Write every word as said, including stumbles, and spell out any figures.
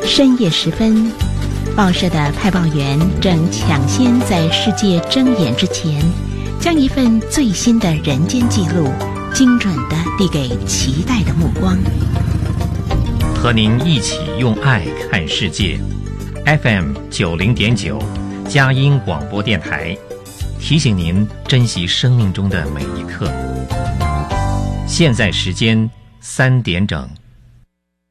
深夜时分，报社的派报员正抢先在世界睁眼之前，将一份最新的人间记录精准地递给期待的目光。 和您一起用爱看世界。 F M 九零点九佳音广播电台提醒您珍惜生命中的每一刻。现在时间三点整。